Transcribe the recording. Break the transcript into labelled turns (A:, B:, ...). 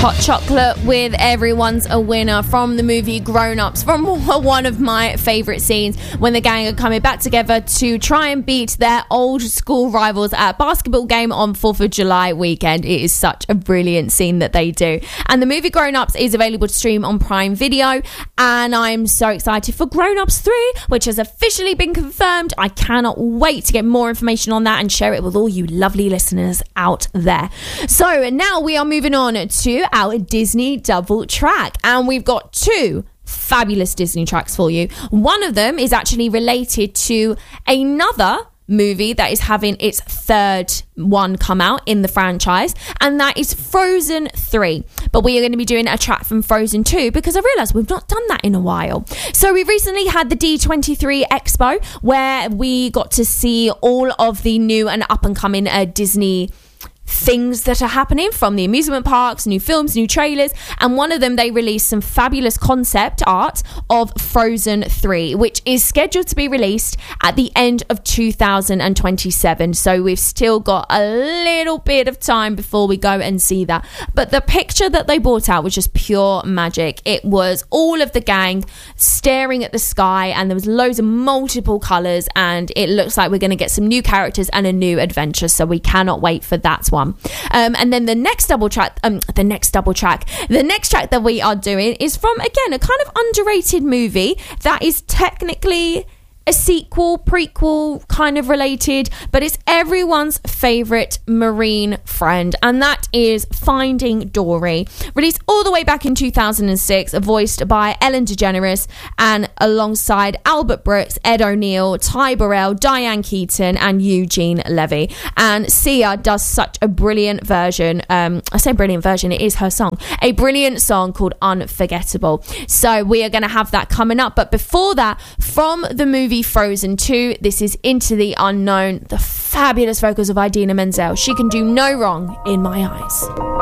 A: Hot Chocolate with Everyone's a Winner from the movie Grown Ups, from one of my favourite scenes when the gang are coming back together to try and beat their old school rivals at a basketball game on 4th of July weekend. It is such a brilliant scene that they do. And the movie Grown Ups is available to stream on Prime Video, and I'm so excited for Grown Ups 3, which has officially been confirmed. I cannot wait to get more information on that and share it with all you lovely listeners out there. So now we are moving on to our Disney double track, and we've got two fabulous Disney tracks for you. One of them is actually related to another movie that is having its third one come out in the franchise, and that is Frozen 3. But we are going to be doing a track from Frozen 2 because I realised we've not done that in a while. So we recently had the D23 Expo where we got to see all of the new and up and coming Disney things that are happening from the amusement parks, new films, new trailers, and one of them, they released some fabulous concept art of Frozen 3, which is scheduled to be released at the end of 2027. So we've still got a little bit of time before we go and see that. But the picture that they brought out was just pure magic. It was all of the gang staring at the sky, and there was loads of multiple colours, and it looks like we're going to get some new characters and a new adventure. So we cannot wait for that one. And then the next track that we are doing is from, again, a kind of underrated movie that is technically a sequel, prequel kind of related, but it's everyone's favourite marine friend, and that is Finding Dory. Released all the way back in 2006, voiced by Ellen DeGeneres, and alongside Albert Brooks, Ed O'Neill, Ty Burrell, Diane Keaton, and Eugene Levy. And Sia does such a brilliant version. I say brilliant version, it is her song. A brilliant song called Unforgettable. So we are going to have that coming up. But before that, from the movie Frozen 2, this is Into the Unknown, the fabulous vocals of Idina Menzel. She can do no wrong in my eyes.